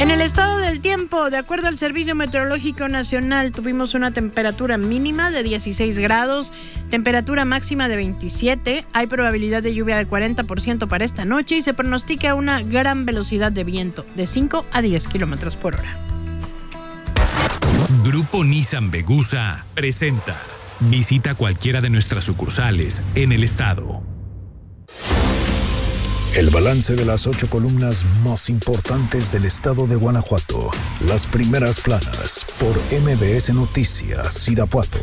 En el estado del tiempo, de acuerdo al Servicio Meteorológico Nacional, tuvimos una temperatura mínima de 16 grados, temperatura máxima de 27, hay probabilidad de lluvia del 40% para esta noche y se pronostica una gran velocidad de viento, de 5 a 10 kilómetros por hora. Grupo Nissan Vegusa presenta. Visita cualquiera de nuestras sucursales en el estado. El balance de las 8 columnas más importantes del estado de Guanajuato. Las primeras planas por MBS Noticias, Irapuato.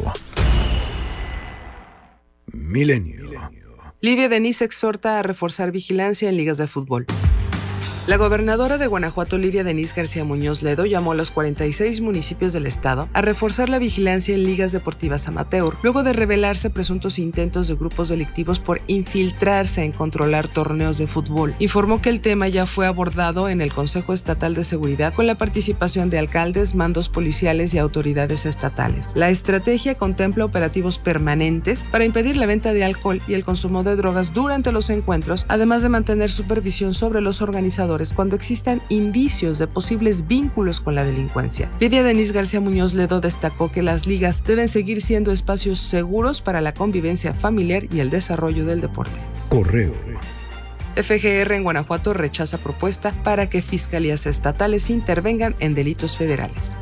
Milenio. Livia Denis exhorta a reforzar vigilancia en ligas de fútbol. La gobernadora de Guanajuato, Livia Denis García Muñoz Ledo, llamó a los 46 municipios del estado a reforzar la vigilancia en ligas deportivas amateur, luego de revelarse presuntos intentos de grupos delictivos por infiltrarse en controlar torneos de fútbol. Informó que el tema ya fue abordado en el Consejo Estatal de Seguridad con la participación de alcaldes, mandos policiales y autoridades estatales. La estrategia contempla operativos permanentes para impedir la venta de alcohol y el consumo de drogas durante los encuentros, además de mantener supervisión sobre los organizadores cuando existan indicios de posibles vínculos con la delincuencia. Livia Denis García Muñoz Ledo destacó que las ligas deben seguir siendo espacios seguros para la convivencia familiar y el desarrollo del deporte. Correo. FGR en Guanajuato rechaza propuesta para que fiscalías estatales intervengan en delitos federales.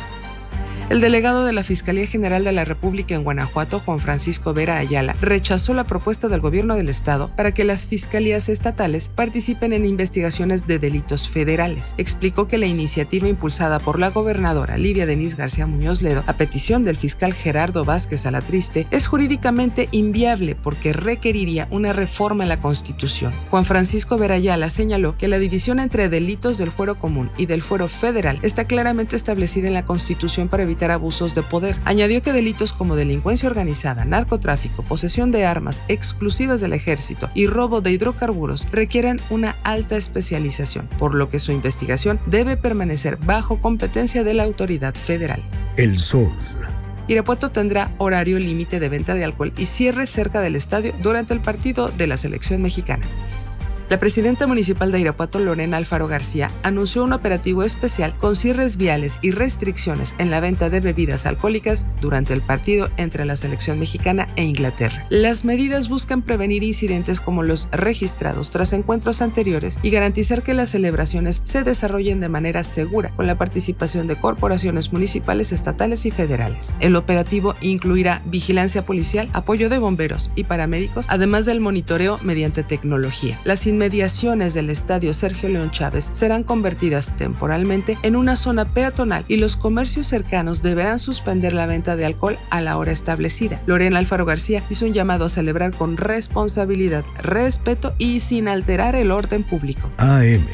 El delegado de la Fiscalía General de la República en Guanajuato, Juan Francisco Vera Ayala, rechazó la propuesta del gobierno del estado para que las fiscalías estatales participen en investigaciones de delitos federales. Explicó que la iniciativa impulsada por la gobernadora Livia Denis García Muñoz Ledo, a petición del fiscal Gerardo Vázquez Alatriste, es jurídicamente inviable porque requeriría una reforma en la Constitución. Juan Francisco Vera Ayala señaló que la división entre delitos del fuero común y del fuero federal está claramente establecida en la Constitución para evitar abusos de poder. Añadió que delitos como delincuencia organizada, narcotráfico, posesión de armas exclusivas del ejército y robo de hidrocarburos requieren una alta especialización, por lo que su investigación debe permanecer bajo competencia de la autoridad federal. El Sol. Irapuato tendrá horario límite de venta de alcohol y cierre cerca del estadio durante el partido de la selección mexicana. La presidenta municipal de Irapuato, Lorena Alfaro García, anunció un operativo especial con cierres viales y restricciones en la venta de bebidas alcohólicas durante el partido entre la selección mexicana e Inglaterra. Las medidas buscan prevenir incidentes como los registrados tras encuentros anteriores y garantizar que las celebraciones se desarrollen de manera segura con la participación de corporaciones municipales, estatales y federales. El operativo incluirá vigilancia policial, apoyo de bomberos y paramédicos, además del monitoreo mediante tecnología. Las inmediaciones del estadio Sergio León Chávez serán convertidas temporalmente en una zona peatonal y los comercios cercanos deberán suspender la venta de alcohol a la hora establecida. Lorena Alfaro García hizo un llamado a celebrar con responsabilidad, respeto y sin alterar el orden público. AM.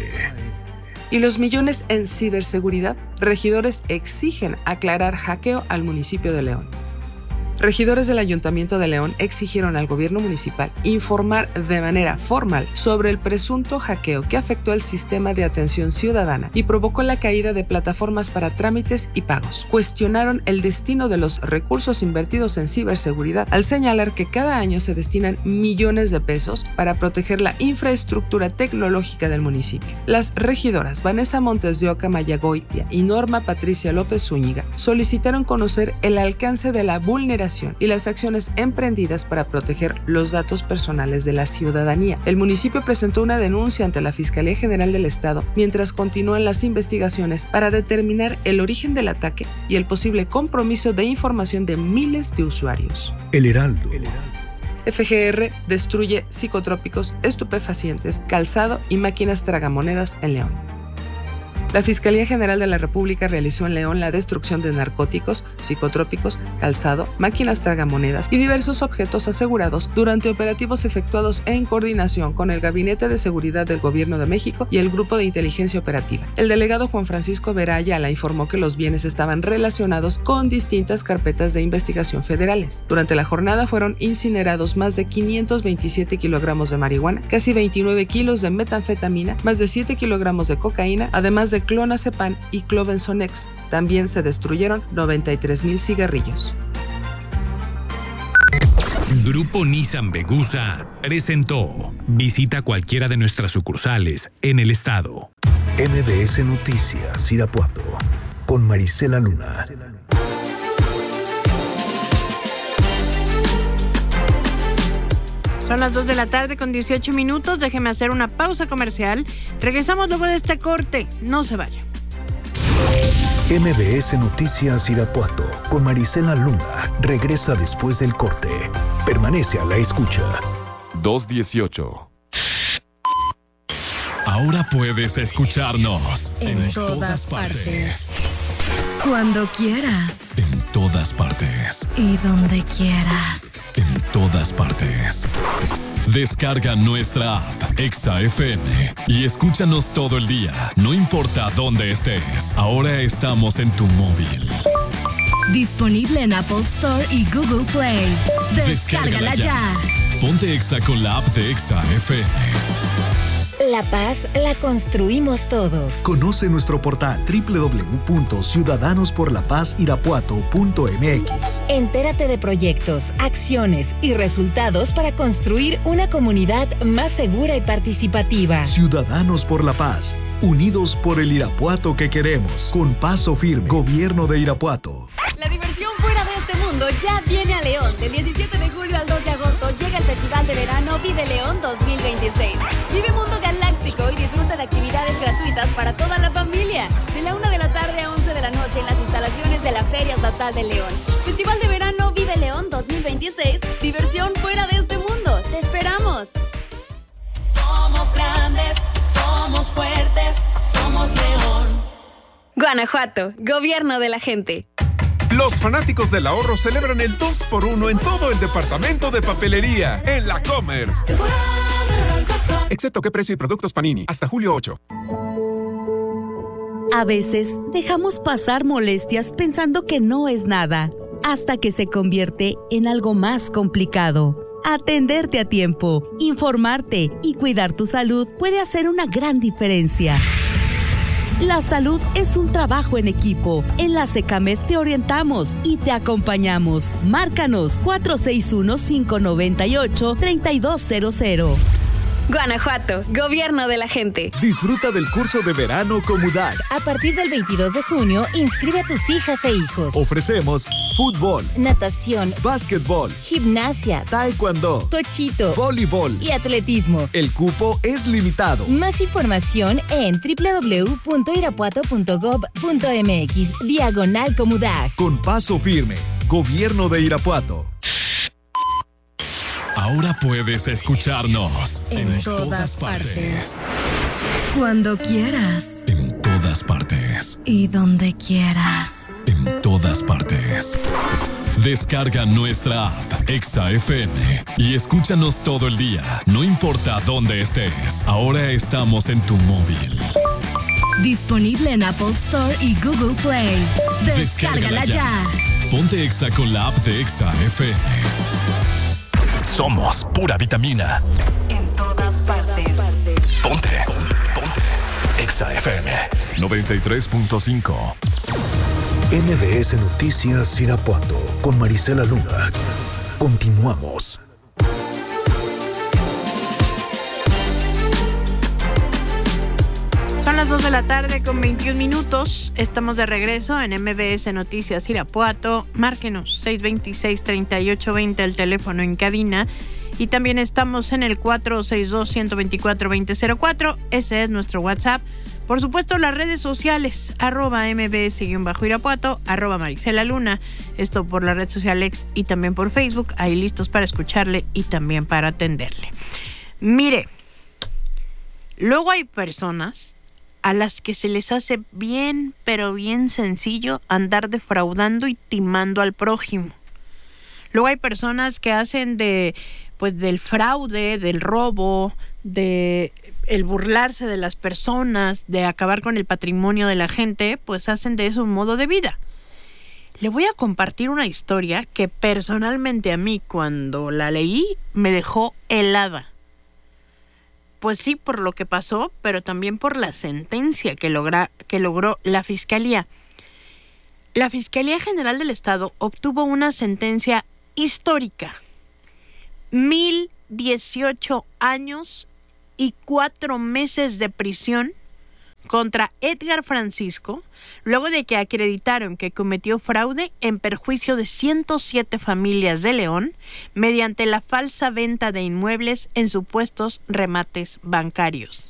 Y los millones en ciberseguridad, regidores exigen aclarar hackeo al municipio de León. Regidores del Ayuntamiento de León exigieron al gobierno municipal informar de manera formal sobre el presunto hackeo que afectó el sistema de atención ciudadana y provocó la caída de plataformas para trámites y pagos. Cuestionaron el destino de los recursos invertidos en ciberseguridad al señalar que cada año se destinan millones de pesos para proteger la infraestructura tecnológica del municipio. Las regidoras Vanessa Montes de Oca Mayagoitia y Norma Patricia López Zúñiga solicitaron conocer el alcance de la vulneración y las acciones emprendidas para proteger los datos personales de la ciudadanía. El municipio presentó una denuncia ante la Fiscalía General del Estado mientras continúan las investigaciones para determinar el origen del ataque y el posible compromiso de información de miles de usuarios. El Heraldo. FGR destruye psicotrópicos, estupefacientes, calzado y máquinas tragamonedas en León. La Fiscalía General de la República realizó en León la destrucción de narcóticos, psicotrópicos, calzado, máquinas tragamonedas y diversos objetos asegurados durante operativos efectuados en coordinación con el Gabinete de Seguridad del Gobierno de México y el Grupo de Inteligencia Operativa. El delegado Juan Francisco Vera Ayala informó que los bienes estaban relacionados con distintas carpetas de investigación federales. Durante la jornada fueron incinerados más de 527 kilogramos de marihuana, casi 29 kilos de metanfetamina, más de 7 kilogramos de cocaína, además de clonazepam y clobenzonex. También se destruyeron 93,000 cigarrillos. Grupo Nissan Vegusa presentó. Visita cualquiera de nuestras sucursales en el estado. MBS Noticias Irapuato con Marisela Luna. Son las 2 de la tarde con 18 minutos. Déjeme hacer una pausa comercial. Regresamos luego de este corte. No se vaya. MBS Noticias Irapuato con Marisela Luna regresa después del corte. Permanece a la escucha. 2:18. Ahora puedes escucharnos en todas partes. Cuando quieras. En todas partes. Y donde quieras. En todas partes. Descarga nuestra app Exa FM y escúchanos todo el día, no importa dónde estés. Ahora estamos en tu móvil. Disponible en Apple Store y Google Play. Descárgala ya. Ponte Exa con la app de Exa FM. La paz la construimos todos. Conoce nuestro portal www.ciudadanosporlapazirapuato.mx. Entérate de proyectos, acciones y resultados para construir una comunidad más segura y participativa. Ciudadanos por la Paz, unidos por el Irapuato que queremos. Con paso firme, Gobierno de Irapuato. La diversión fuera de este mundo ya viene a León. Del 17 de julio al 2 de agosto llega el Festival de Verano Vive León 2026. Vive Mundo Galáctico y disfruta de actividades gratuitas para toda la familia. De la 1 de la tarde a 11 de la noche en las instalaciones de la Feria Estatal de León. Festival de Verano Vive León 2026. Diversión fuera de este mundo. ¡Te esperamos! Somos grandes, somos fuertes, somos León. Guanajuato, gobierno de la gente. Los fanáticos del ahorro celebran el 2x1 en todo el departamento de papelería, en La Comer. Excepto qué precio y productos Panini, hasta julio 8. A veces dejamos pasar molestias pensando que no es nada, hasta que se convierte en algo más complicado. Atenderte a tiempo, informarte y cuidar tu salud puede hacer una gran diferencia. La salud es un trabajo en equipo. En la Secamed te orientamos y te acompañamos. Márcanos 461-598-3200. Guanajuato, gobierno de la gente. Disfruta del curso de verano Comudac. A partir del 22 de junio, inscribe a tus hijas e hijos. Ofrecemos fútbol, natación, básquetbol, gimnasia, taekwondo, tochito, voleibol y atletismo. El cupo es limitado. Más información en www.irapuato.gov.mx/Comudac. Con paso firme, Gobierno de Irapuato. Ahora puedes escucharnos en todas partes. Cuando quieras. En todas partes. Y donde quieras. En todas partes. Descarga nuestra app Exa FM y escúchanos todo el día, no importa dónde estés. Ahora estamos en tu móvil. Disponible en Apple Store y Google Play. Descárgala ya. Ponte Exa con la app de Exa FM. Somos pura vitamina. En todas partes. Ponte Exa FM 93.5. MBS Noticias Irapuato con Marisela Luna. Continuamos. Son las 2 de la tarde con 21 minutos. Estamos de regreso en MBS Noticias Irapuato. Márquenos 626-3820 el teléfono en cabina. Y también estamos en el 462-124-2004. Ese es nuestro WhatsApp. Por supuesto, las redes sociales, @mbs_Irapuato, @Marisela Luna. Esto por la red social X y también por Facebook. Ahí listos para escucharle y también para atenderle. Mire, luego hay personas a las que se les hace bien, pero bien sencillo andar defraudando y timando al prójimo. Luego hay personas que hacen del fraude, del robo, de el burlarse de las personas, de acabar con el patrimonio de la gente, pues hacen de eso un modo de vida. Le voy a compartir una historia que personalmente a mí, cuando la leí, me dejó helada. Pues sí, por lo que pasó, pero también por la sentencia que logró la Fiscalía. La Fiscalía General del Estado obtuvo una sentencia histórica. 1018 años y 4 meses de prisión contra Edgar Francisco, luego de que acreditaron que cometió fraude en perjuicio de 107 familias de León mediante la falsa venta de inmuebles en supuestos remates bancarios.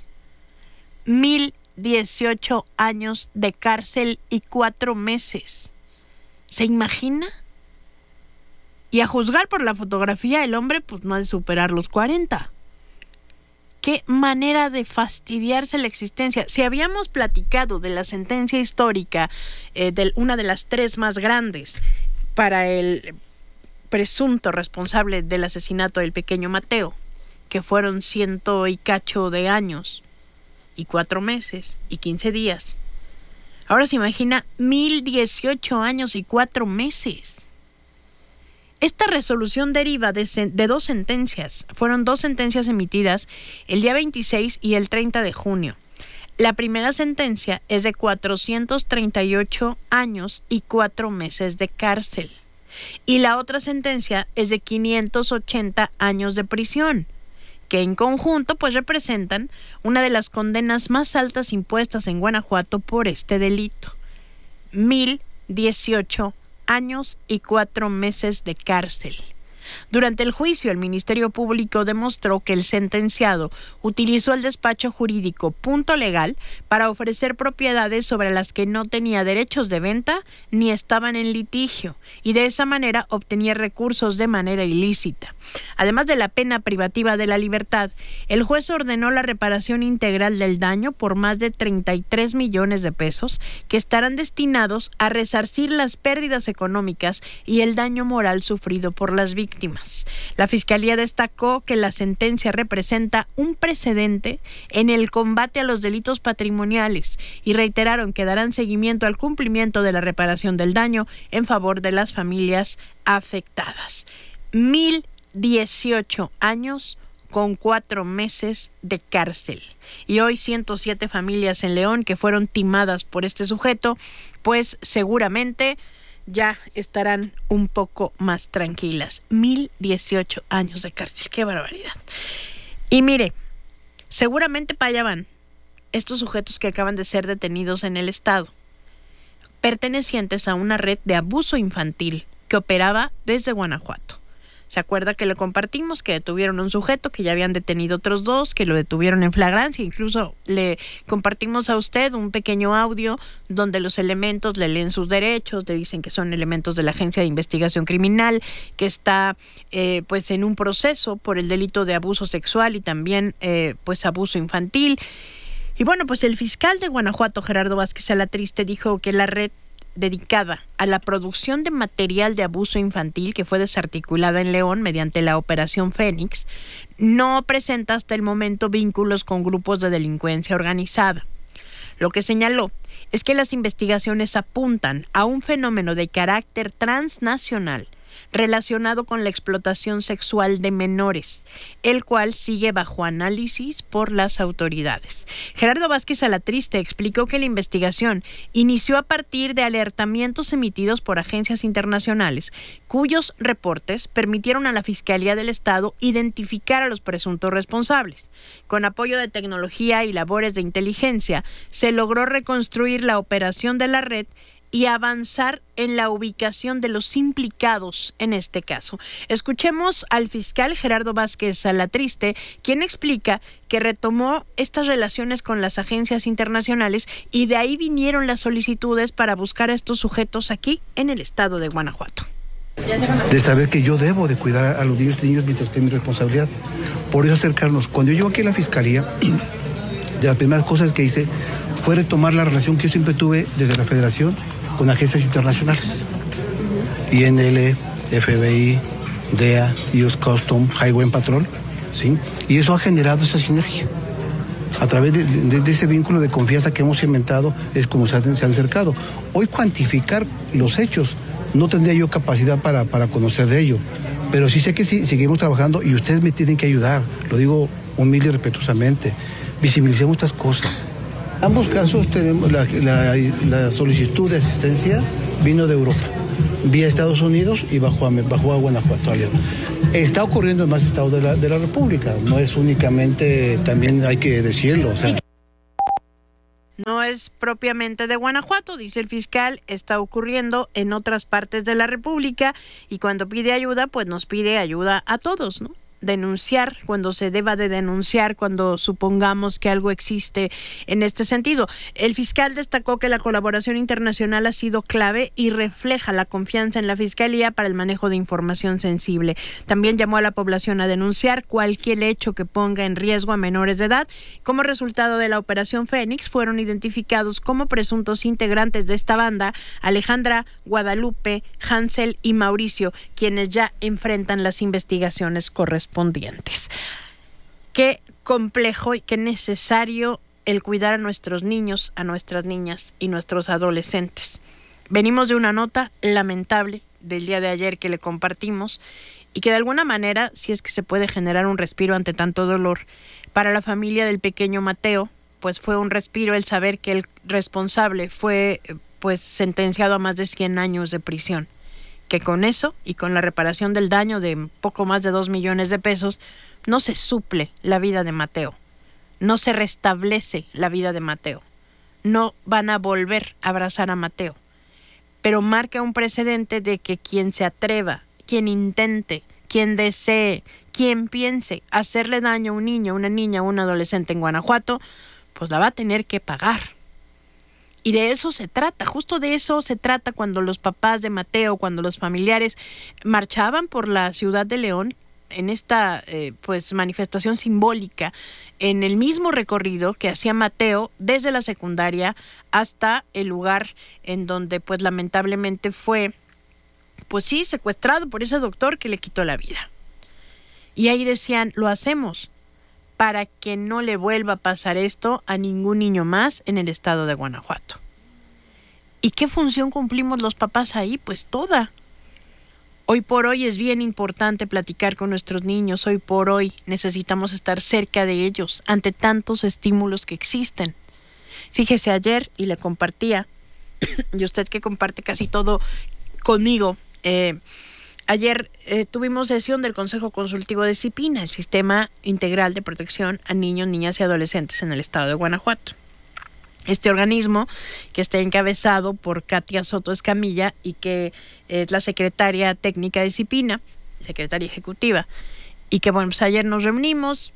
1,018 años de cárcel y 4 meses. ¿Se imagina? Y a juzgar por la fotografía, el hombre pues no ha de superar los 40. Qué manera de fastidiarse la existencia. Si habíamos platicado de la sentencia histórica, de una de las 3 más grandes para el presunto responsable del asesinato del pequeño Mateo, que fueron 100 y cacho de años, y 4 meses, y 15 días. Ahora se imagina 1,018 años y 4 meses. Esta resolución deriva de 2 sentencias. Fueron 2 sentencias emitidas el día 26 y el 30 de junio. La primera sentencia es de 438 años y 4 meses de cárcel. Y la otra sentencia es de 580 años de prisión, que en conjunto pues representan una de las condenas más altas impuestas en Guanajuato por este delito. 1,018 años y 4 meses de cárcel. Durante el juicio, el Ministerio Público demostró que el sentenciado utilizó el despacho jurídico Punto Legal para ofrecer propiedades sobre las que no tenía derechos de venta ni estaban en litigio, y de esa manera obtenía recursos de manera ilícita. Además de la pena privativa de la libertad, el juez ordenó la reparación integral del daño por más de 33 millones de pesos que estarán destinados a resarcir las pérdidas económicas y el daño moral sufrido por las víctimas. La Fiscalía destacó que la sentencia representa un precedente en el combate a los delitos patrimoniales y reiteraron que darán seguimiento al cumplimiento de la reparación del daño en favor de las familias afectadas. 1,018 años con 4 meses de cárcel. Y hoy 107 familias en León que fueron timadas por este sujeto, pues seguramente ya estarán un poco más tranquilas. 1,018 años de cárcel, qué barbaridad. Y mire, seguramente para allá van estos sujetos que acaban de ser detenidos en el estado, pertenecientes a una red de abuso infantil que operaba desde Guanajuato. ¿Se acuerda que le compartimos que detuvieron a un sujeto, que ya habían detenido otros 2, que lo detuvieron en flagrancia? Incluso le compartimos a usted un pequeño audio donde los elementos le leen sus derechos, le dicen que son elementos de la Agencia de Investigación Criminal, que está pues en un proceso por el delito de abuso sexual y también pues abuso infantil. Y bueno, pues el fiscal de Guanajuato, Gerardo Vázquez Alatriste, dijo que la red dedicada a la producción de material de abuso infantil, que fue desarticulada en León mediante la Operación Fénix, no presenta hasta el momento vínculos con grupos de delincuencia organizada. Lo que señaló es que las investigaciones apuntan a un fenómeno de carácter transnacional relacionado con la explotación sexual de menores, el cual sigue bajo análisis por las autoridades. Gerardo Vázquez Alatriste explicó que la investigación inició a partir de alertamientos emitidos por agencias internacionales, cuyos reportes permitieron a la Fiscalía del Estado identificar a los presuntos responsables. Con apoyo de tecnología y labores de inteligencia, se logró reconstruir la operación de la red y avanzar en la ubicación de los implicados en este caso. Escuchemos al fiscal Gerardo Vázquez Alatriste, quien explica que retomó estas relaciones con las agencias internacionales y de ahí vinieron las solicitudes para buscar a estos sujetos aquí en el estado de Guanajuato. De saber que yo debo de cuidar a los niños mientras esté mi responsabilidad. Por eso acercarnos. Cuando yo llego aquí a la fiscalía, de las primeras cosas que hice fue retomar la relación que yo siempre tuve desde la federación con agencias internacionales, INL, FBI, DEA, US Customs, Highway Patrol, ¿sí? Y eso ha generado esa sinergia. A través de ese vínculo de confianza que hemos inventado es como se han acercado. Hoy cuantificar los hechos no tendría yo capacidad para conocer de ello, pero sí sé que sí, seguimos trabajando y ustedes me tienen que ayudar, lo digo humilde y respetuosamente. Visibilicemos estas cosas. En ambos casos tenemos la solicitud de asistencia vino de Europa, vía Estados Unidos y bajó a Guanajuato, a León. Está ocurriendo en más estados de la República, no es únicamente, también hay que decirlo. O sea. No es propiamente de Guanajuato, dice el fiscal, está ocurriendo en otras partes de la República y cuando pide ayuda, pues nos pide ayuda a todos, ¿no? Denunciar cuando se deba de denunciar, cuando supongamos que algo existe en este sentido. El fiscal destacó que la colaboración internacional ha sido clave y refleja la confianza en la Fiscalía para el manejo de información sensible. También llamó a la población a denunciar cualquier hecho que ponga en riesgo a menores de edad. Como resultado de la Operación Fénix, fueron identificados como presuntos integrantes de esta banda Alejandra, Guadalupe, Hansel y Mauricio, quienes ya enfrentan las investigaciones correspondientes. Qué complejo y qué necesario el cuidar a nuestros niños, a nuestras niñas y nuestros adolescentes. Venimos de una nota lamentable del día de ayer que le compartimos y que de alguna manera, si es que se puede generar un respiro ante tanto dolor, para la familia del pequeño Mateo, pues fue un respiro el saber que el responsable fue pues sentenciado a más de 100 años de prisión. Que con eso y con la reparación del daño de poco más de 2 millones de pesos, no se suple la vida de Mateo, no se restablece la vida de Mateo, no van a volver a abrazar a Mateo, pero marca un precedente de que quien se atreva, quien intente, quien desee, quien piense hacerle daño a un niño, una niña, un adolescente en Guanajuato, pues la va a tener que pagar. Y de eso se trata, justo de eso se trata cuando los papás de Mateo, cuando los familiares marchaban por la ciudad de León en esta pues manifestación simbólica, en el mismo recorrido que hacía Mateo desde la secundaria hasta el lugar en donde pues lamentablemente fue, pues sí, secuestrado por ese doctor que le quitó la vida. Y ahí decían, lo hacemos para que no le vuelva a pasar esto a ningún niño más en el estado de Guanajuato. ¿Y qué función cumplimos los papás ahí? Pues toda. Hoy por hoy es bien importante platicar con nuestros niños, hoy por hoy necesitamos estar cerca de ellos ante tantos estímulos que existen. Fíjese ayer, y le compartía, y usted que comparte casi todo conmigo, ayer tuvimos sesión del Consejo Consultivo de CIPINA, el Sistema Integral de Protección a Niños, Niñas y Adolescentes en el estado de Guanajuato. Este organismo, que está encabezado por Katia Soto Escamilla y que es la secretaria técnica de CIPINA, secretaria ejecutiva, y que bueno, pues ayer nos reunimos,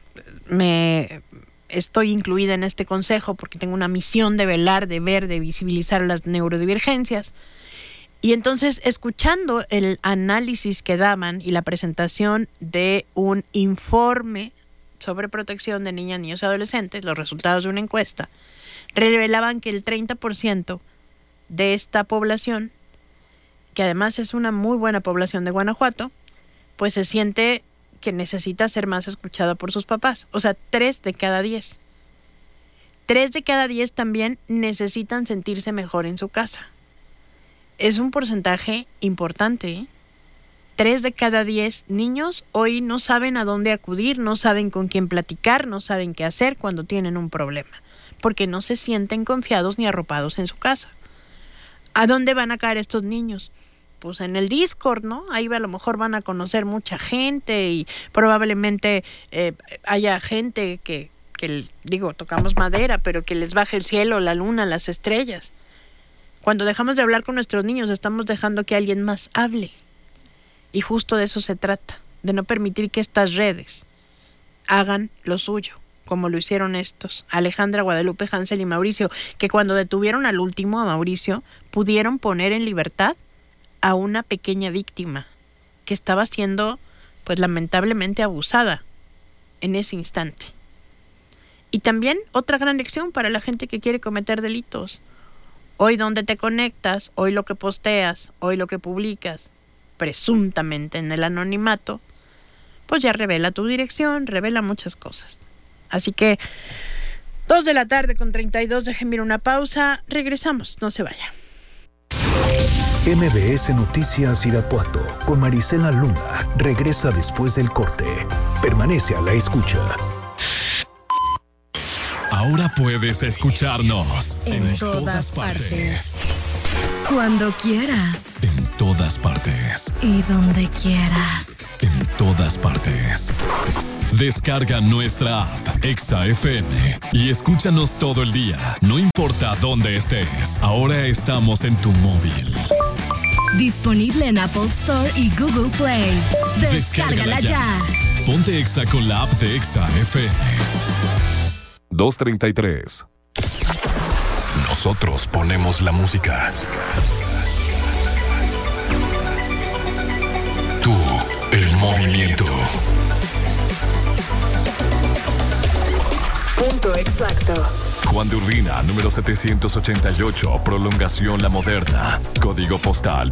estoy incluida en este consejo porque tengo una misión de velar, de ver, de visibilizar las neurodivergencias. Y entonces, escuchando el análisis que daban y la presentación de un informe sobre protección de niñas, niños y adolescentes, los resultados de una encuesta, revelaban que el 30% de esta población, que además es una muy buena población de Guanajuato, pues se siente que necesita ser más escuchada por sus papás. O sea, 3 de cada 10. 3 de cada 10 también necesitan sentirse mejor en su casa. Es un porcentaje importante, ¿eh? 3 de cada 10 niños hoy no saben a dónde acudir, no saben con quién platicar, no saben qué hacer cuando tienen un problema, porque no se sienten confiados ni arropados en su casa. ¿A dónde van a caer estos niños? Pues en el Discord, ¿no? Ahí a lo mejor van a conocer mucha gente y probablemente haya gente que digo, tocamos madera, pero que les baje el cielo, la luna, las estrellas. Cuando dejamos de hablar con nuestros niños, estamos dejando que alguien más hable. Y justo de eso se trata, de no permitir que estas redes hagan lo suyo, como lo hicieron estos, Alejandra, Guadalupe, Hansel y Mauricio, que cuando detuvieron al último, a Mauricio, pudieron poner en libertad a una pequeña víctima que estaba siendo, pues lamentablemente abusada en ese instante. Y también otra gran lección para la gente que quiere cometer delitos. Hoy donde te conectas, hoy lo que posteas, hoy lo que publicas, presuntamente en el anonimato, pues ya revela tu dirección, revela muchas cosas. Así que 2:32 p.m, déjenme ir una pausa, regresamos, no se vaya. MBS Noticias Irapuato con Marisela Luna regresa después del corte. Permanece a la escucha. Ahora puedes escucharnos en todas partes. Cuando quieras. En todas partes. Y donde quieras. En todas partes. Descarga nuestra app Exa FM y escúchanos todo el día, no importa dónde estés. Ahora estamos en tu móvil. Disponible en Apple Store y Google Play. Descárgala ya. Ponte Exa con la app de Exa FM. 2:33. Nosotros ponemos la música. Tú, el movimiento. Punto exacto. Juan de Urbina, número 788, prolongación La Moderna. Código postal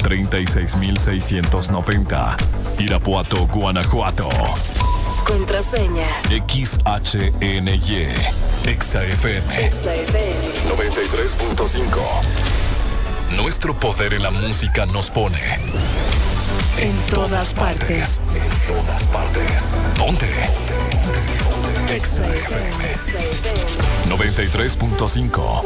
36690. Irapuato, Guanajuato. Contraseña. XHNY. Exa FM. 93.5. Nuestro poder en la música nos pone en todas partes. En todas partes. Ponte. Exa FM 93.5.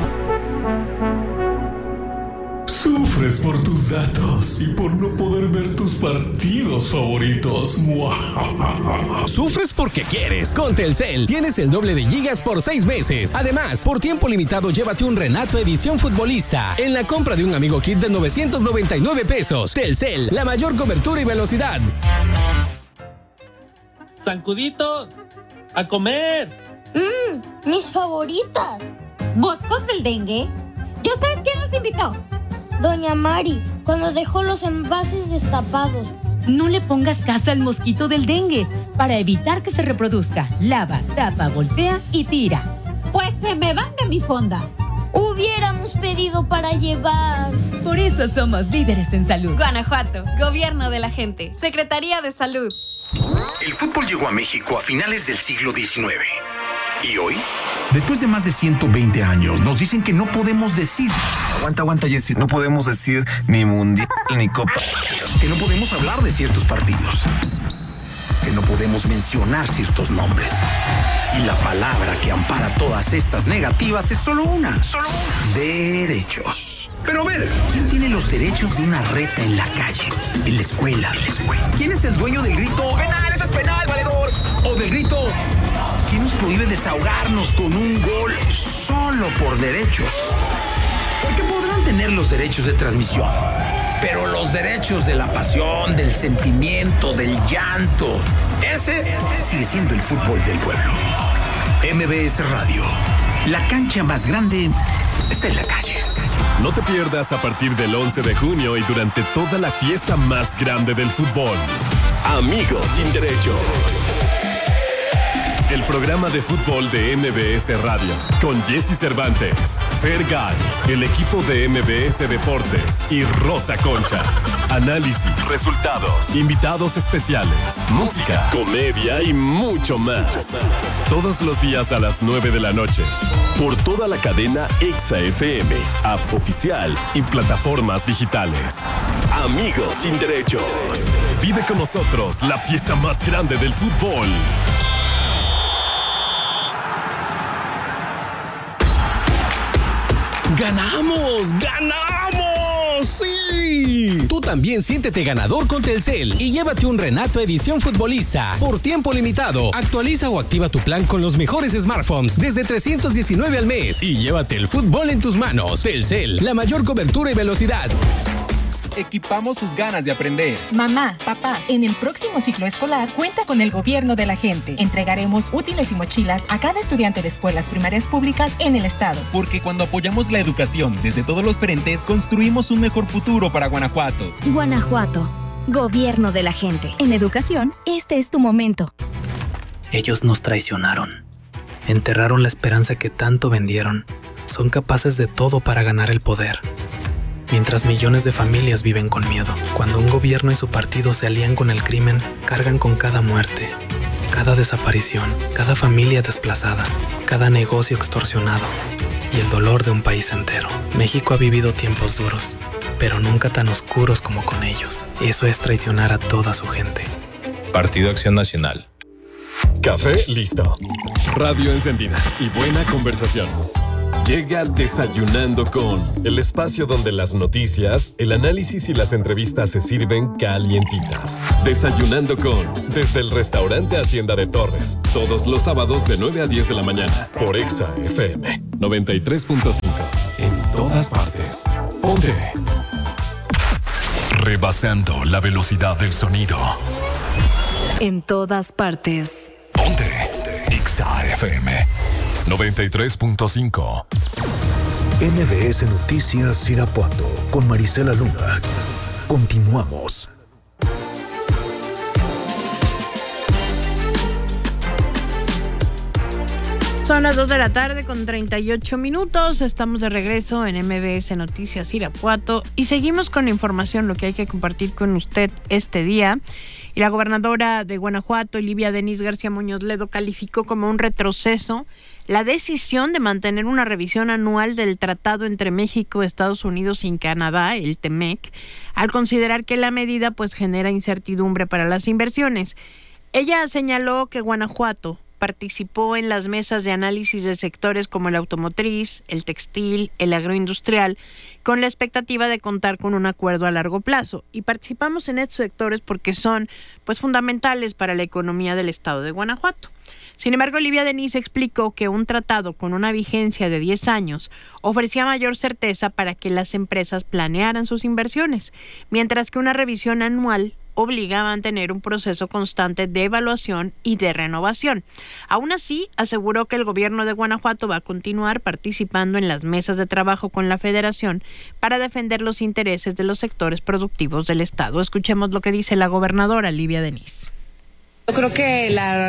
Sufres por tus datos y por no poder ver tus partidos favoritos. Sufres porque quieres. Con Telcel tienes el doble de gigas por 6 meses. Además, por tiempo limitado, llévate un Renato Edición Futbolista en la compra de un Amigo Kit de 999 pesos. Telcel, la mayor cobertura y velocidad. ¡Zancuditos! ¡A comer! Mis favoritas. ¿Moscos del dengue? ¿Yo sabes quién nos invitó? Doña Mari, cuando dejó los envases destapados. No le pongas casa al mosquito del dengue. Para evitar que se reproduzca, lava, tapa, voltea y tira. Pues se me van de mi fonda. Hubiéramos pedido para llevar. Por eso somos líderes en salud. Guanajuato, Gobierno de la Gente, Secretaría de Salud. El fútbol llegó a México a finales del siglo XIX. ¿Y hoy? Después de más de 120 años, nos dicen que no podemos decir... Aguanta, Jessy. No podemos decir ni mundial ni copa. Que no podemos hablar de ciertos partidos. Que no podemos mencionar ciertos nombres. Y la palabra que ampara todas estas negativas es solo una. Derechos. Pero a ver, ¿quién tiene los derechos de una reta en la calle, en la escuela? ¿Quién es el dueño del grito? ¡Penal, eso es penal, valedor! O del grito... ¿Quién nos prohíbe desahogarnos con un gol solo por derechos? Porque podrán tener los derechos de transmisión, pero los derechos de la pasión, del sentimiento, del llanto, ese sigue siendo el fútbol del pueblo. MBS Radio, la cancha más grande está en la calle. No te pierdas a partir del 11 de junio y durante toda la fiesta más grande del fútbol. Amigos sin derechos. El programa de fútbol de MBS Radio, con Jessy Cervantes, Fergay, el equipo de MBS Deportes y Rosa Concha. Análisis, resultados, invitados especiales, música, comedia y mucho más. Todos los días a las 9 de la noche. Por toda la cadena Exa FM, app oficial y plataformas digitales. Amigos sin derechos. Vive con nosotros la fiesta más grande del fútbol. ¡Ganamos! ¡Ganamos! ¡Sí! Tú también siéntete ganador con Telcel y llévate un Renato Edición Futbolista por tiempo limitado. Actualiza o activa tu plan con los mejores smartphones desde 319 al mes y llévate el fútbol en tus manos. Telcel, la mayor cobertura y velocidad. Equipamos sus ganas de aprender. Mamá, papá, en el próximo ciclo escolar cuenta con el Gobierno de la Gente. Entregaremos útiles y mochilas a cada estudiante de escuelas primarias públicas en el estado. Porque cuando apoyamos la educación desde todos los frentes, construimos un mejor futuro para Guanajuato. Guanajuato, Gobierno de la Gente. En educación, este es tu momento. Ellos nos traicionaron. Enterraron la esperanza que tanto vendieron. Son capaces de todo para ganar el poder. Mientras millones de familias viven con miedo, cuando un gobierno y su partido se alían con el crimen, cargan con cada muerte, cada desaparición, cada familia desplazada, cada negocio extorsionado y el dolor de un país entero. México ha vivido tiempos duros, pero nunca tan oscuros como con ellos. Eso es traicionar a toda su gente. Partido Acción Nacional. Café listo. Radio encendida y buena conversación. Llega Desayunando con, el espacio donde las noticias, el análisis y las entrevistas se sirven calientitas. Desayunando con, desde el restaurante Hacienda de Torres, todos los sábados de 9 a 10 de la mañana, por Exa FM 93.5. En todas partes. Ponte. Rebasando la velocidad del sonido. En todas partes. Ponte. Exa FM 93.5. MBS Noticias Irapuato con Marisela Luna. Continuamos. Son las 2 de la tarde con 38 minutos. Estamos de regreso en MBS Noticias Irapuato y seguimos con la información, lo que hay que compartir con usted este día. Y la gobernadora de Guanajuato, Livia Denisse García Muñoz Ledo, calificó como un retroceso la decisión de mantener una revisión anual del tratado entre México, Estados Unidos y Canadá, el TEMEC, al considerar que la medida pues genera incertidumbre para las inversiones. Ella señaló que Guanajuato participó en las mesas de análisis de sectores como el automotriz, el textil, el agroindustrial, con la expectativa de contar con un acuerdo a largo plazo. Y participamos en estos sectores porque son pues fundamentales para la economía del estado de Guanajuato. Sin embargo, Livia Denisse explicó que un tratado con una vigencia de 10 años ofrecía mayor certeza para que las empresas planearan sus inversiones, mientras que una revisión anual obligaba a tener un proceso constante de evaluación y de renovación. Aún así, aseguró que el gobierno de Guanajuato va a continuar participando en las mesas de trabajo con la Federación para defender los intereses de los sectores productivos del estado. Escuchemos lo que dice la gobernadora Livia Denisse. Yo creo que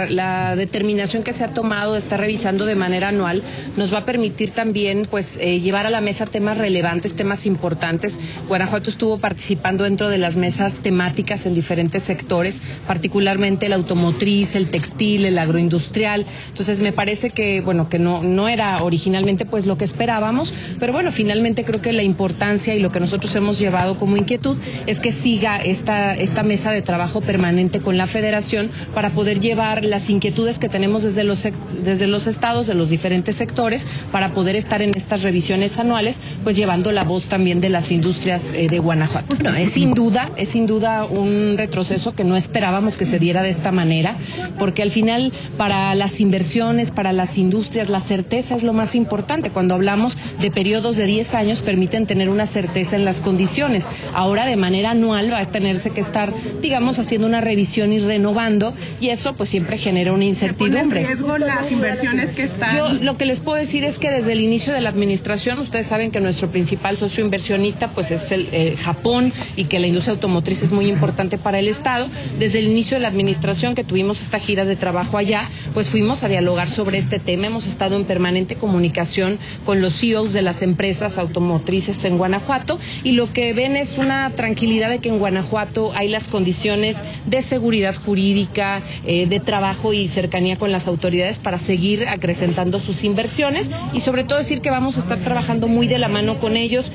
la determinación que se ha tomado de estar revisando de manera anual nos va a permitir también pues llevar a la mesa temas relevantes, temas importantes. Guanajuato estuvo participando dentro de las mesas temáticas en diferentes sectores, particularmente el automotriz, el textil, el agroindustrial. Entonces me parece que que no era originalmente pues lo que esperábamos, pero bueno, finalmente creo que la importancia y lo que nosotros hemos llevado como inquietud es que siga esta mesa de trabajo permanente con la Federación para poder llevar las inquietudes que tenemos desde los estados, de los diferentes sectores, para poder estar en estas revisiones anuales, pues llevando la voz también de las industrias de Guanajuato. Bueno, es sin duda un retroceso que no esperábamos que se diera de esta manera, porque al final para las inversiones, para las industrias, la certeza es lo más importante. Cuando hablamos de periodos de 10 años, permiten tener una certeza en las condiciones. Ahora de manera anual va a tenerse que estar, digamos, haciendo una revisión y renovando, y eso pues siempre genera una incertidumbre. ¿Pone en riesgo las inversiones que están? Yo lo que les puedo decir es que desde el inicio de la administración, ustedes saben que nuestro principal socio inversionista pues es el Japón, y que la industria automotriz es muy importante para el estado. Desde el inicio de la administración, que tuvimos esta gira de trabajo allá, pues fuimos a dialogar sobre este tema. Hemos estado en permanente comunicación con los CEOs de las empresas automotrices en Guanajuato, y lo que ven es una tranquilidad de que en Guanajuato hay las condiciones de seguridad jurídica, de trabajo y cercanía con las autoridades para seguir acrecentando sus inversiones, y sobre todo decir que vamos a estar trabajando muy de la mano con ellos.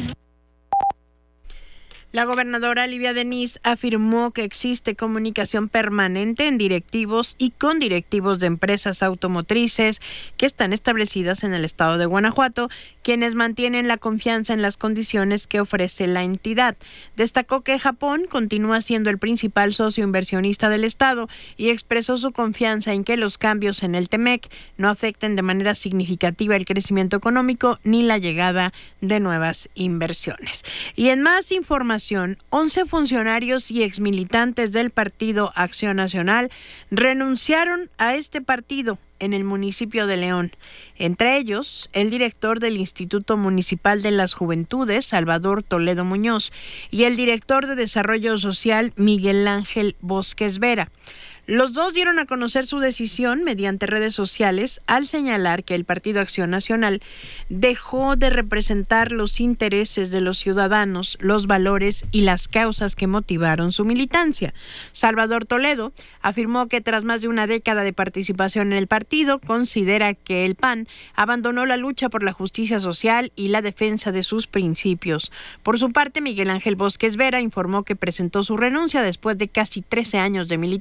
La gobernadora Livia Denisse afirmó que existe comunicación permanente en directivos y con directivos de empresas automotrices que están establecidas en el estado de Guanajuato, quienes mantienen la confianza en las condiciones que ofrece la entidad. Destacó que Japón continúa siendo el principal socio inversionista del estado y expresó su confianza en que los cambios en el TEMEC no afecten de manera significativa el crecimiento económico ni la llegada de nuevas inversiones. Y en más información, 11 funcionarios y exmilitantes del Partido Acción Nacional renunciaron a este partido en el municipio de León. Entre ellos, el director del Instituto Municipal de las Juventudes, Salvador Toledo Muñoz, y el director de Desarrollo Social, Miguel Ángel Bosques Vera. Los dos dieron a conocer su decisión mediante redes sociales al señalar que el Partido Acción Nacional dejó de representar los intereses de los ciudadanos, los valores y las causas que motivaron su militancia. Salvador Toledo afirmó que tras más de una década de participación en el partido, considera que el PAN abandonó la lucha por la justicia social y la defensa de sus principios. Por su parte, Miguel Ángel Bosques Vera informó que presentó su renuncia después de casi 13 años de militancia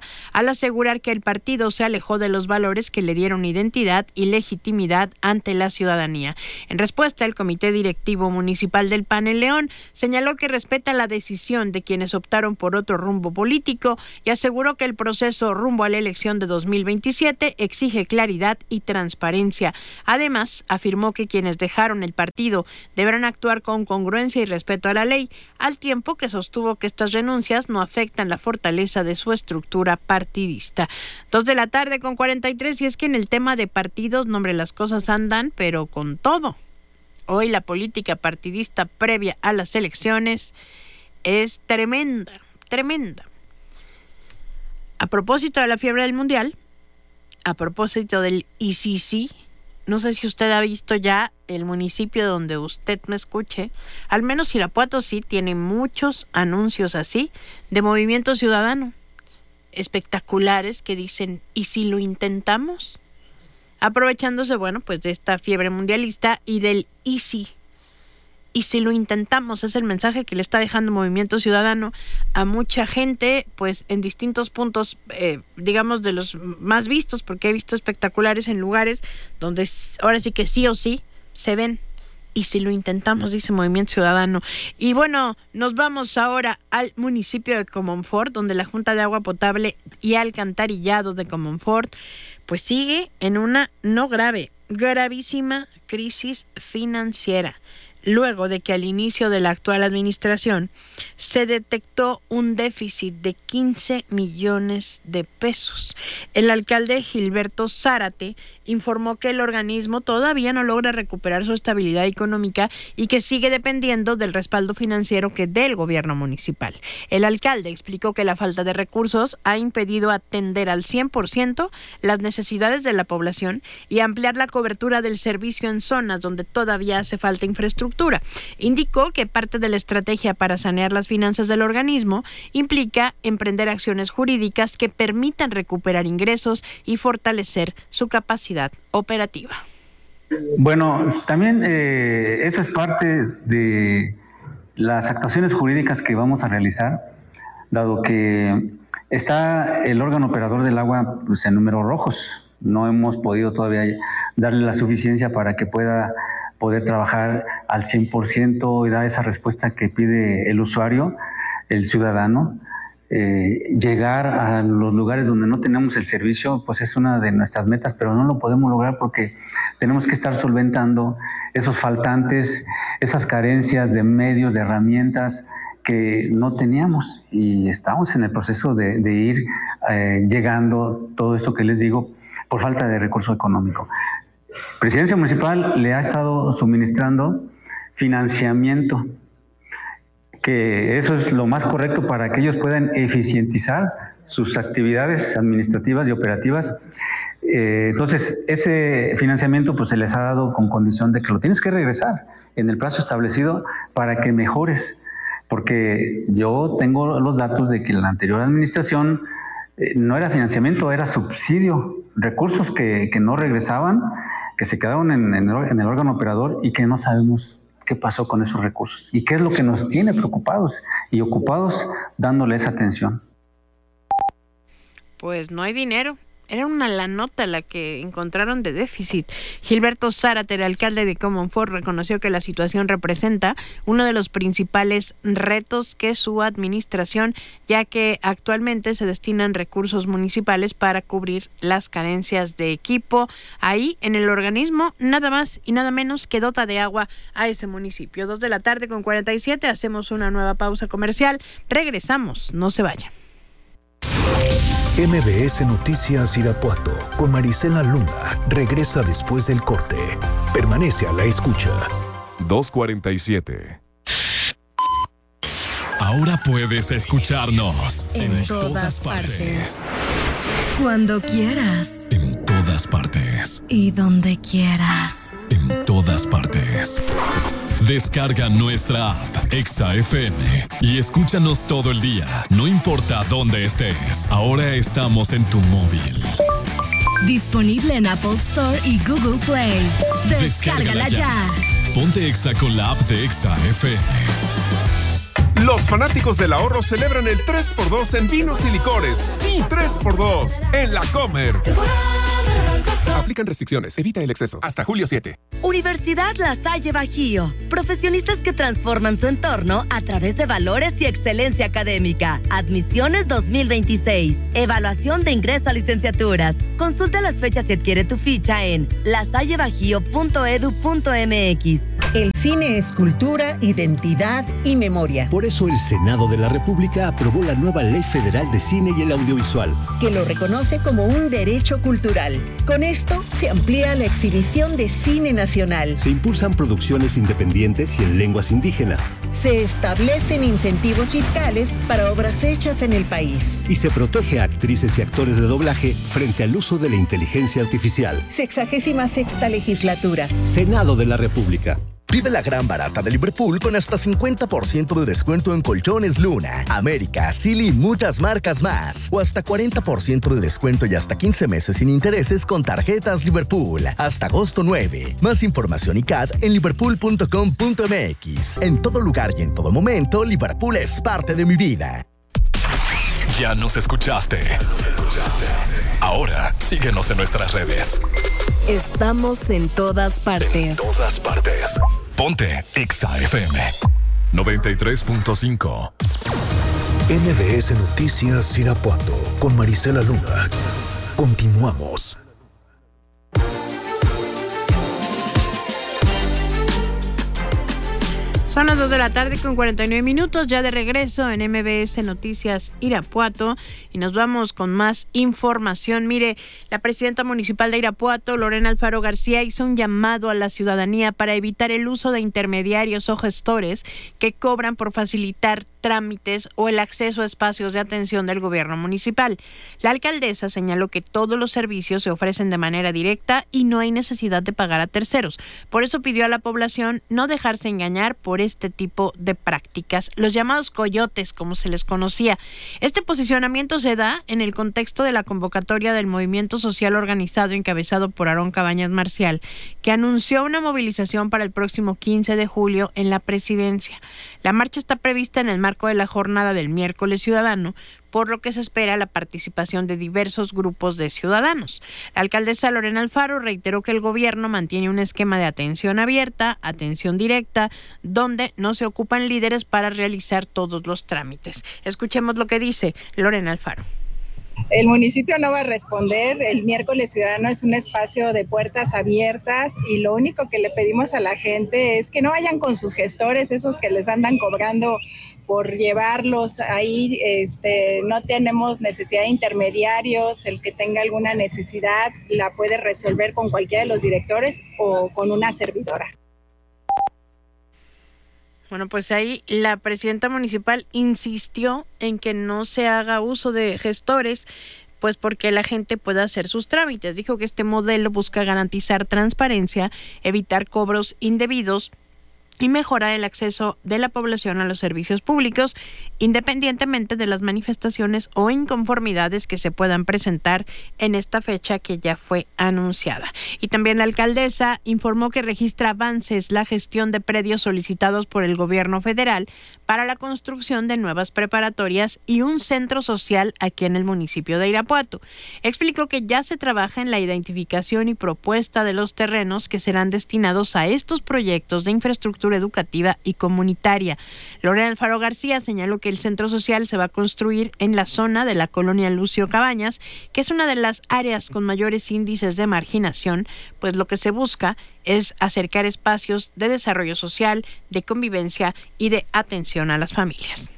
al asegurar que el partido se alejó de los valores que le dieron identidad y legitimidad ante la ciudadanía. En respuesta, el Comité Directivo Municipal del PAN en León señaló que respeta la decisión de quienes optaron por otro rumbo político y aseguró que el proceso rumbo a la elección de 2027 exige claridad y transparencia. Además, afirmó que quienes dejaron el partido deberán actuar con congruencia y respeto a la ley, al tiempo que sostuvo que estas renuncias no afectan la fortaleza de su estructura partidista. 2:43 p.m. y es que en el tema de partidos, no hombre, las cosas andan, pero con todo. Hoy la política partidista previa a las elecciones es tremenda, tremenda. A propósito de la fiebre del mundial, a propósito del ICC, no sé si usted ha visto ya el municipio donde usted me escuche, al menos Irapuato sí tiene muchos anuncios así de Movimiento Ciudadano, espectaculares que dicen, ¿y si lo intentamos? Aprovechándose, bueno, pues de esta fiebre mundialista y del ICI. Y si lo intentamos, es el mensaje que le está dejando Movimiento Ciudadano a mucha gente, pues en distintos puntos, digamos, de los más vistos, porque he visto espectaculares en lugares donde ahora sí que sí o sí se ven. Y si lo intentamos, dice Movimiento Ciudadano. Y bueno, nos vamos ahora al municipio de Comonfort, donde la Junta de Agua Potable y Alcantarillado de Comonfort, pues sigue en una no grave, gravísima crisis financiera. Luego de que al inicio de la actual administración se detectó un déficit de 15 millones de pesos. El alcalde Gilberto Zárate informó que el organismo todavía no logra recuperar su estabilidad económica y que sigue dependiendo del respaldo financiero que dé el gobierno municipal. El alcalde explicó que la falta de recursos ha impedido atender al 100% las necesidades de la población y ampliar la cobertura del servicio en zonas donde todavía hace falta infraestructura. Indicó que parte de la estrategia para sanear las finanzas del organismo implica emprender acciones jurídicas que permitan recuperar ingresos y fortalecer su capacidad operativa. Bueno, también eso es parte de las actuaciones jurídicas que vamos a realizar, dado que está el órgano operador del agua pues, en números rojos. No hemos podido todavía darle la suficiencia para que pueda poder trabajar al 100% y dar esa respuesta que pide el usuario, el ciudadano. Llegar a los lugares donde no tenemos el servicio, pues es una de nuestras metas, pero no lo podemos lograr porque tenemos que estar solventando esos faltantes, esas carencias de medios, de herramientas que no teníamos, y estamos en el proceso de ir llegando todo esto que les digo por falta de recurso económico. Presidencia Municipal le ha estado suministrando financiamiento, que eso es lo más correcto para que ellos puedan eficientizar sus actividades administrativas y operativas. Entonces, ese financiamiento pues se les ha dado con condición de que lo tienes que regresar en el plazo establecido para que mejores, porque yo tengo los datos de que la anterior administración no era financiamiento, era subsidio, recursos que no regresaban, que se quedaron en el órgano operador y que no sabemos qué pasó con esos recursos y qué es lo que nos tiene preocupados y ocupados dándole esa atención. Pues no hay dinero. Era una lanota la que encontraron de déficit. Gilberto Zárate, el alcalde de Comonfort, reconoció que la situación representa uno de los principales retos que su administración, ya que actualmente se destinan recursos municipales para cubrir las carencias de equipo. Ahí, en el organismo, nada más y nada menos que dota de agua a ese municipio. 2:47 p.m, hacemos una nueva pausa comercial. Regresamos, no se vaya. MBS Noticias Irapuato con Marisela Luna regresa después del corte. Permanece a la escucha. 2:47. Ahora puedes escucharnos en todas partes. Cuando quieras. En todas partes. Y donde quieras. En todas partes. Descarga nuestra app Exa FM y escúchanos todo el día, no importa dónde estés. Ahora estamos en tu móvil. Disponible en Apple Store y Google Play. Descárgala ya. Ponte Exa con la app de Exa FM. Los fanáticos del ahorro celebran el 3x2 en vinos y licores. Sí, 3x2 en La Comer. Aplican restricciones. Evita el exceso. Hasta julio 7. Universidad La Salle Bajío. Profesionistas que transforman su entorno a través de valores y excelencia académica. Admisiones 2026. Evaluación de ingreso a licenciaturas. Consulta las fechas y adquiere tu ficha en lasallebajío.edu.mx. El cine es cultura, identidad y memoria. Por eso el Senado de la República aprobó la nueva Ley Federal de Cine y el Audiovisual, que lo reconoce como un derecho cultural. Con esto se amplía la exhibición de cine nacional. Se impulsan producciones independientes y en lenguas indígenas. Se establecen incentivos fiscales para obras hechas en el país. Y se protege a actrices y actores de doblaje frente al uso de la inteligencia artificial. 66ª legislatura. Senado de la República. Vive la gran barata de Liverpool con hasta 50% de descuento en colchones Luna, América, Silly y muchas marcas más. O hasta 40% de descuento y hasta 15 meses sin intereses con tarjetas Liverpool. Hasta agosto 9. Más información y CAD en liverpool.com.mx. En todo lugar y en todo momento, Liverpool es parte de mi vida. Ya nos escuchaste. Ahora, síguenos en nuestras redes. Estamos en todas partes. Ponte Exa FM 93.5. MBS Noticias Irapuato con Marisela Luna. Continuamos. Son las 2 de la tarde con 49 minutos, ya de regreso en MBS Noticias Irapuato y nos vamos con más información. Mire, la presidenta municipal de Irapuato, Lorena Alfaro García, hizo un llamado a la ciudadanía para evitar el uso de intermediarios o gestores que cobran por facilitar trámites o el acceso a espacios de atención del gobierno municipal. La alcaldesa señaló que todos los servicios se ofrecen de manera directa y no hay necesidad de pagar a terceros. Por eso pidió a la población no dejarse engañar por este tipo de prácticas, los llamados coyotes, como se les conocía. Este posicionamiento se da en el contexto de la convocatoria del movimiento social organizado encabezado por Aarón Cabañas Marcial, que anunció una movilización para el próximo 15 de julio en la presidencia. La marcha está prevista en el marco de la jornada del miércoles ciudadano, por lo que se espera la participación de diversos grupos de ciudadanos. La alcaldesa Lorena Alfaro reiteró que el gobierno mantiene un esquema de atención abierta, atención directa, donde no se ocupan líderes para realizar todos los trámites. Escuchemos lo que dice Lorena Alfaro. El municipio no va a responder. El miércoles ciudadano es un espacio de puertas abiertas y lo único que le pedimos a la gente es que no vayan con sus gestores, esos que les andan cobrando por llevarlos ahí. No tenemos necesidad de intermediarios. El que tenga alguna necesidad la puede resolver con cualquiera de los directores o con una servidora. Bueno, pues ahí la presidenta municipal insistió en que no se haga uso de gestores, pues porque la gente pueda hacer sus trámites. Dijo que este modelo busca garantizar transparencia, evitar cobros indebidos y mejorar el acceso de la población a los servicios públicos, independientemente de las manifestaciones o inconformidades que se puedan presentar en esta fecha que ya fue anunciada. Y también la alcaldesa informó que registra avances la gestión de predios solicitados por el gobierno federal para la construcción de nuevas preparatorias y un centro social aquí en el municipio de Irapuato. Explicó que ya se trabaja en la identificación y propuesta de los terrenos que serán destinados a estos proyectos de infraestructura educativa y comunitaria. Lorena Alfaro García señaló que el centro social se va a construir en la zona de la colonia Lucio Cabañas, que es una de las áreas con mayores índices de marginación, pues lo que se busca es acercar espacios de desarrollo social, de convivencia y de atención a las familias.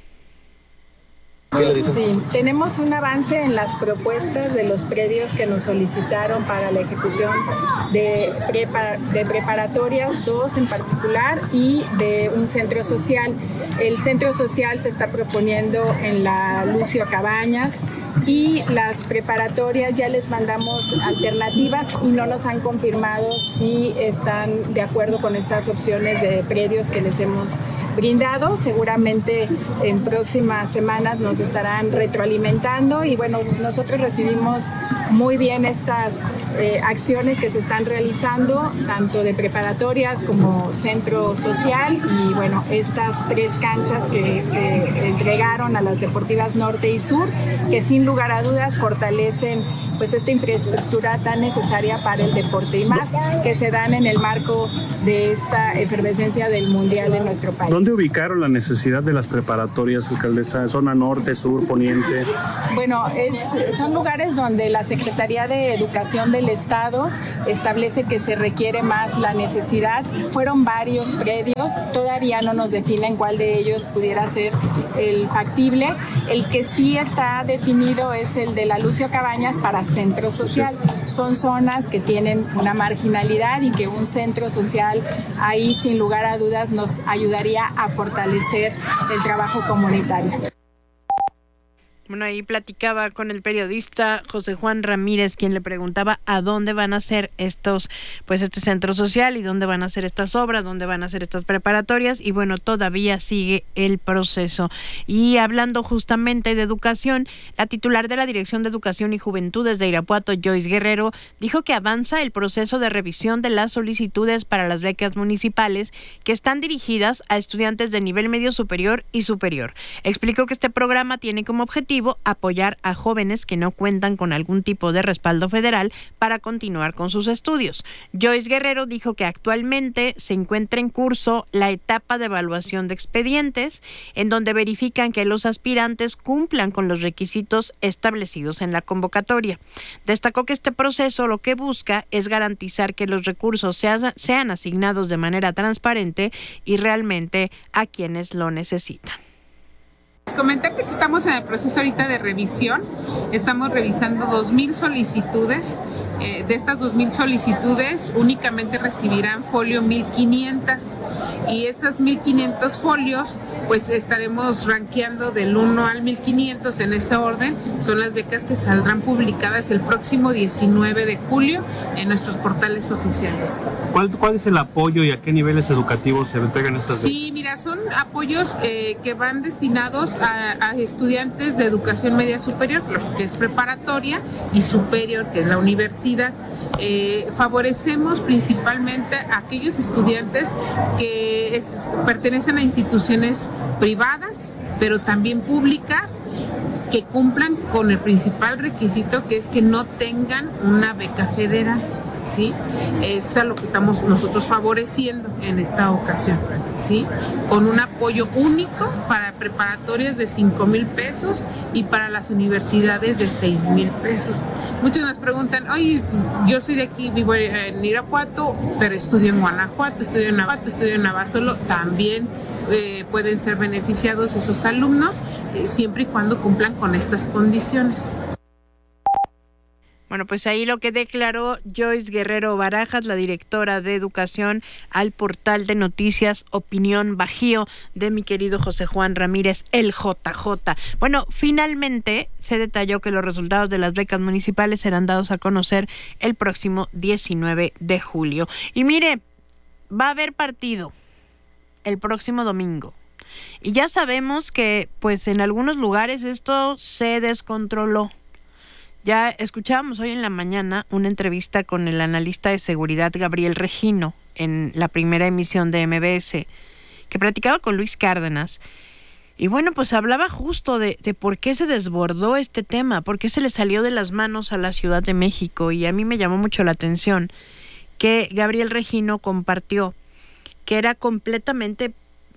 Sí, tenemos un avance en las propuestas de los predios que nos solicitaron para la ejecución de preparatorias, 2 en particular, y de un centro social. El centro social se está proponiendo en la Lucio Cabañas y las preparatorias ya les mandamos alternativas y no nos han confirmado si están de acuerdo con estas opciones de predios que les hemos brindado. Seguramente en próximas semanas nos estarán retroalimentando y bueno, nosotros recibimos muy bien estas acciones que se están realizando, tanto de preparatorias como centro social, y bueno, estas 3 canchas que se entregaron a las deportivas Norte y Sur, que sin lugar a dudas fortalecen pues esta infraestructura tan necesaria para el deporte, y más que se dan en el marco de esta efervescencia del Mundial de nuestro país. ¿Dónde ubicaron la necesidad de las preparatorias, alcaldesa? ¿Zona norte, sur, poniente? Bueno, son lugares donde la Secretaría de Educación del Estado establece que se requiere más la necesidad. Fueron varios predios, todavía no nos definen cuál de ellos pudiera ser el factible. El que sí está definido es el de la Lucio Cabañas para centro social. Son zonas que tienen una marginalidad y que un centro social ahí sin lugar a dudas nos ayudaría a fortalecer el trabajo comunitario. Bueno, ahí platicaba con el periodista José Juan Ramírez, quien le preguntaba a dónde van a ser este centro social y dónde van a hacer estas obras, dónde van a hacer estas preparatorias, y bueno, todavía sigue el proceso. Y hablando justamente de educación, la titular de la Dirección de Educación y Juventudes de Irapuato, Joyce Guerrero, dijo que avanza el proceso de revisión de las solicitudes para las becas municipales que están dirigidas a estudiantes de nivel medio superior y superior. Explicó que este programa tiene como objetivo apoyar a jóvenes que no cuentan con algún tipo de respaldo federal para continuar con sus estudios. Joyce Guerrero dijo que actualmente se encuentra en curso la etapa de evaluación de expedientes, en donde verifican que los aspirantes cumplan con los requisitos establecidos en la convocatoria. Destacó que este proceso lo que busca es garantizar que los recursos sean asignados de manera transparente y realmente a quienes lo necesitan. Comentarte que estamos en el proceso ahorita de revisión. Estamos revisando 2,000 solicitudes. De estas 2,000 solicitudes únicamente recibirán folio 1,500, y esas 1,500 folios pues estaremos rankeando del 1 al 1,500 en ese orden. Son las becas que saldrán publicadas el próximo 19 de julio en nuestros portales oficiales. ¿Cuál es el apoyo y a qué niveles educativos se entregan estas becas? Sí, mira, son apoyos que van destinados a estudiantes de educación media superior, que es preparatoria, y superior, que es la universidad. Favorecemos principalmente a aquellos estudiantes que pertenecen a instituciones privadas, pero también públicas, que cumplan con el principal requisito, que es que no tengan una beca federal. ¿Sí? Es a lo que estamos nosotros favoreciendo en esta ocasión, ¿sí? Con un apoyo único para preparatorias de 5,000 pesos y para las universidades de 6,000 pesos. Muchos nos preguntan, oye, yo soy de aquí, vivo en Irapuato, pero estudio en Guanajuato, estudio en Abasolo. También pueden ser beneficiados esos alumnos, siempre y cuando cumplan con estas condiciones. Bueno, pues ahí lo que declaró Joyce Guerrero Barajas, la directora de Educación, al portal de noticias Opinión Bajío de mi querido José Juan Ramírez, el JJ. Bueno, finalmente se detalló que los resultados de las becas municipales serán dados a conocer el próximo 19 de julio. Y mire, va a haber partido el próximo domingo. Y ya sabemos que, pues, en algunos lugares esto se descontroló. Ya escuchábamos hoy en la mañana una entrevista con el analista de seguridad Gabriel Regino en la primera emisión de MBS, que platicaba con Luis Cárdenas. Y bueno, pues hablaba justo de por qué se desbordó este tema, por qué se le salió de las manos a la Ciudad de México. Y a mí me llamó mucho la atención que Gabriel Regino compartió que era completamente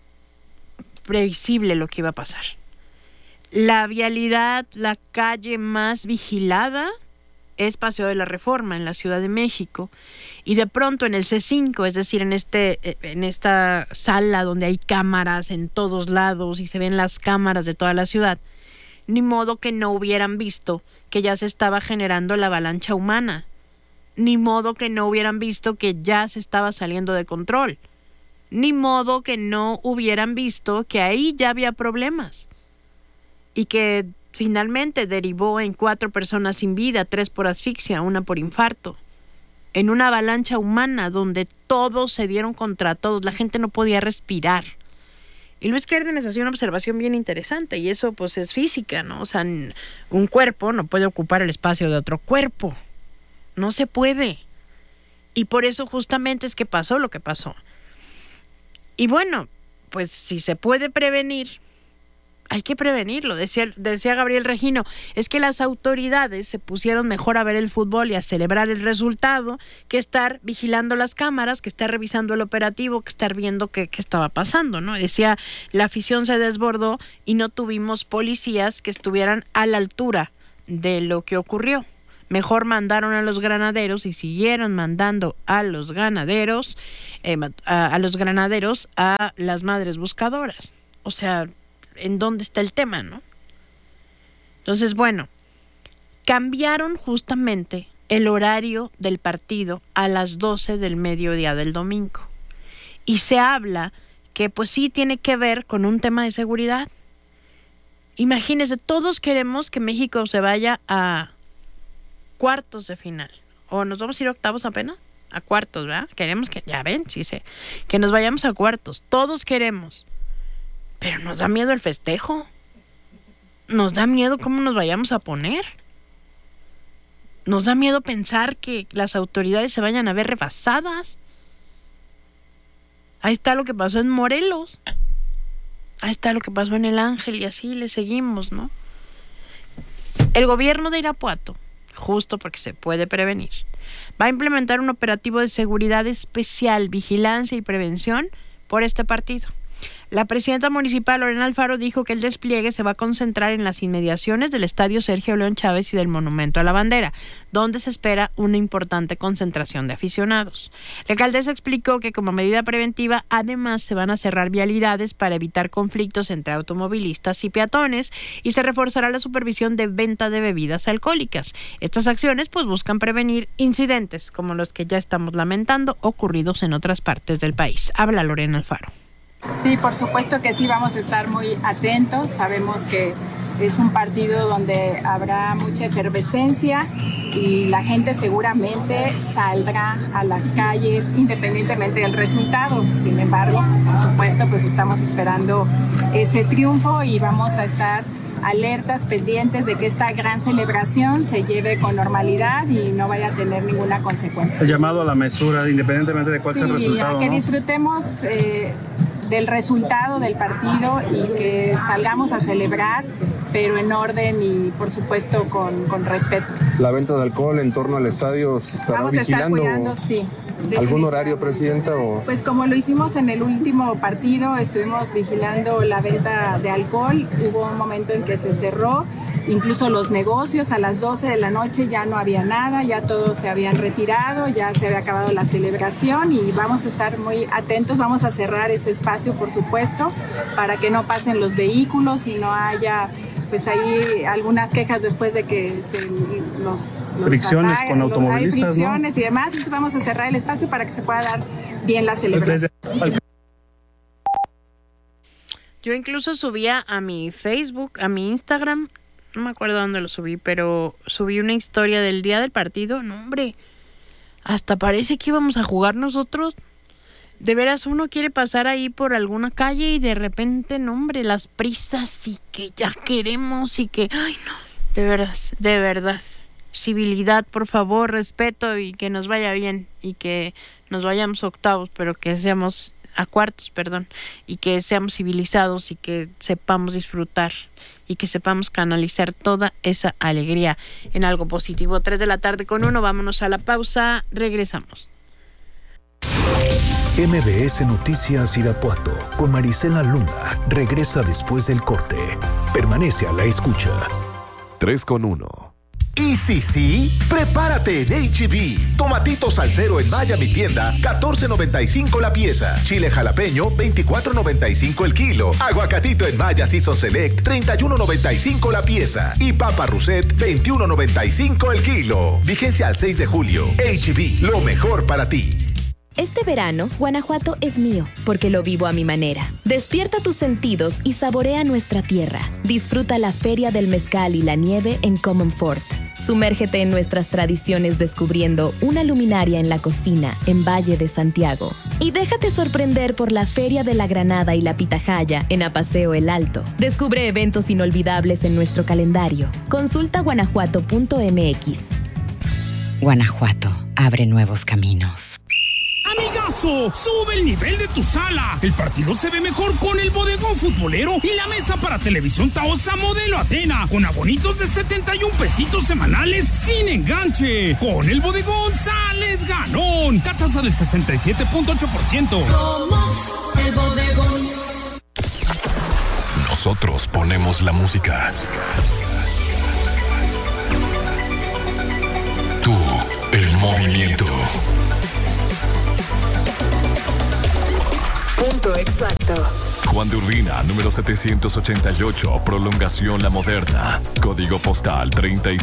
previsible lo que iba a pasar. La vialidad, la calle más vigilada es Paseo de la Reforma en la Ciudad de México, y de pronto en el C5, es decir, en esta sala donde hay cámaras en todos lados y se ven las cámaras de toda la ciudad, ni modo que no hubieran visto que ya se estaba generando la avalancha humana, ni modo que no hubieran visto que ya se estaba saliendo de control, ni modo que no hubieran visto que ahí ya había problemas. Y que finalmente derivó en 4 personas sin vida, 3 por asfixia, 1 por infarto, en una avalancha humana donde todos se dieron contra todos, la gente no podía respirar. Y Luis Cárdenas hacía una observación bien interesante, y eso pues es física, ¿no? O sea, un cuerpo no puede ocupar el espacio de otro cuerpo. No se puede. Y por eso justamente es que pasó lo que pasó. Y bueno, pues si se puede prevenir, hay que prevenirlo. Decía Gabriel Regino, es que las autoridades se pusieron mejor a ver el fútbol y a celebrar el resultado que estar vigilando las cámaras, que estar revisando el operativo, que estar viendo qué estaba pasando, ¿no? Decía, la afición se desbordó y no tuvimos policías que estuvieran a la altura de lo que ocurrió. Mejor mandaron a los granaderos y siguieron mandando a los ganaderos, a las madres buscadoras. O sea, ¿en dónde está el tema, no? Entonces, bueno, cambiaron justamente el horario del partido a las 12 del mediodía del domingo. Y se habla que pues sí tiene que ver con un tema de seguridad. Imagínense, todos queremos que México se vaya a cuartos de final. ¿O nos vamos a ir a octavos apenas? A cuartos, ¿verdad? Queremos que, ya ven, sí sé, que nos vayamos a cuartos. Todos queremos. Pero nos da miedo el festejo. Nos da miedo cómo nos vayamos a poner. Nos da miedo pensar que las autoridades se vayan a ver rebasadas. Ahí está lo que pasó en Morelos. Ahí está lo que pasó en El Ángel y así le seguimos, ¿no? El gobierno de Irapuato, justo porque se puede prevenir, va a implementar un operativo de seguridad especial, vigilancia y prevención por este partido. La presidenta municipal, Lorena Alfaro, dijo que el despliegue se va a concentrar en las inmediaciones del Estadio Sergio León Chávez y del Monumento a la Bandera, donde se espera una importante concentración de aficionados. La alcaldesa explicó que como medida preventiva, además se van a cerrar vialidades para evitar conflictos entre automovilistas y peatones y se reforzará la supervisión de venta de bebidas alcohólicas. Estas acciones pues buscan prevenir incidentes como los que ya estamos lamentando ocurridos en otras partes del país. Habla Lorena Alfaro. Sí, por supuesto que sí, vamos a estar muy atentos. Sabemos que es un partido donde habrá mucha efervescencia y la gente seguramente saldrá a las calles independientemente del resultado. Sin embargo, por supuesto, pues estamos esperando ese triunfo y vamos a estar alertas, pendientes de que esta gran celebración se lleve con normalidad y no vaya a tener ninguna consecuencia. El llamado a la mesura, independientemente de cuál sea el resultado. Sí, a que ¿no? disfrutemos del resultado del partido y que salgamos a celebrar, pero en orden y por supuesto con respeto. La venta de alcohol en torno al estadio se estará vigilando. Cuidando, sí. ¿Algún horario, Presidenta? Pues como lo hicimos en el último partido, estuvimos vigilando la venta de alcohol. Hubo un momento en que se cerró, incluso los negocios a las 12 de la noche ya no había nada, ya todos se habían retirado, ya se había acabado la celebración y vamos a estar muy atentos, vamos a cerrar ese espacio, por supuesto, para que no pasen los vehículos y no haya pues ahí algunas quejas después de que los fricciones con automovilistas, hay fricciones, ¿no? Y demás, entonces vamos a cerrar el espacio para que se pueda dar bien la celebración. Yo incluso subía a mi Facebook, a mi Instagram, no me acuerdo dónde lo subí, pero subí una historia del día del partido. No, hombre, hasta parece que íbamos a jugar nosotros. De veras, uno quiere pasar ahí por alguna calle y de repente, no, hombre, las prisas y que ya queremos y que, ay, no, de verdad, civilidad, por favor, respeto y que nos vaya bien y que nos vayamos a octavos, pero que seamos a cuartos, perdón, y que seamos civilizados y que sepamos disfrutar y que sepamos canalizar toda esa alegría en algo positivo. 3:01 p.m, vámonos a la pausa, regresamos. MBS Noticias Irapuato con Marisela Luna regresa después del corte. Permanece a la escucha. 3:1. Y sí, prepárate en H-E-B. Tomatitos al cero en Maya Mi Tienda, $14.95 la pieza. Chile jalapeño, $24.95 el kilo. Aguacatito en Maya Season Select, $31.95 la pieza. Y papa Rousset, $21.95 el kilo. Vigencia al 6 de julio. H-E-B, lo mejor para ti. Este verano, Guanajuato es mío, porque lo vivo a mi manera. Despierta tus sentidos y saborea nuestra tierra. Disfruta la Feria del Mezcal y la nieve en Common Fort. Sumérgete en nuestras tradiciones descubriendo una luminaria en la cocina en Valle de Santiago. Y déjate sorprender por la Feria de la Granada y la Pitahaya en Apaseo El Alto. Descubre eventos inolvidables en nuestro calendario. Consulta guanajuato.mx. Guanajuato abre nuevos caminos. ¡Amigazo! ¡Sube el nivel de tu sala! El partido se ve mejor con el bodegón futbolero y la mesa para televisión Taosa modelo Atena, con abonitos de 71 pesitos semanales sin enganche. Con el bodegón sales ganón. Tasa del 67.8%. Somos el bodegón. Nosotros ponemos la música. Tú, el movimiento. Punto exacto. Juan de Urbina, número 788, prolongación La Moderna. Código postal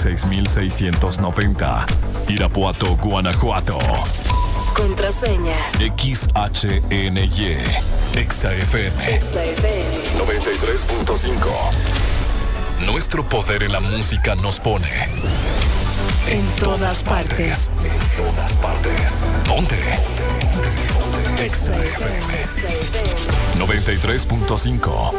36690. Irapuato, Guanajuato. Contraseña. XHNY. XFM. 93.5. Nuestro poder en la música nos pone en todas partes. En todas partes. Ponte. XFM 93.5.